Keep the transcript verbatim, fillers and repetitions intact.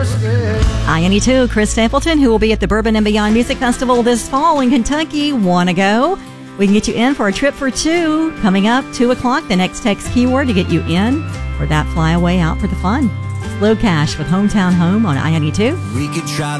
I ninety-two, Chris Stapleton, who will be at the Bourbon and Beyond Music Festival this fall in Kentucky. Wanna go? We can get you in for a trip for two. Coming up, two o'clock, the next text keyword to get you in for that flyaway out for the fun. Slow Cash with Hometown Home on I ninety-two. We could try